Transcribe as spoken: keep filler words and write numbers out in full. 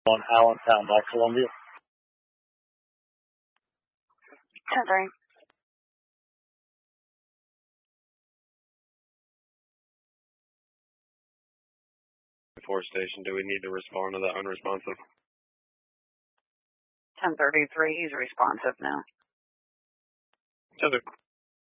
on Allentown by Columbia. ten three. four station, do we need to respond to the unresponsive? ten thirty-three, he's responsive now. ten three.